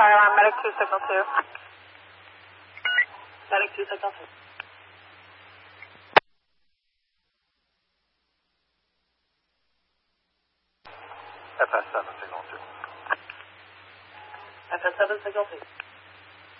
Fire alarm, medic 2, signal 2. Medic 2, signal 2. FS7, signal 2. FS7, signal 2.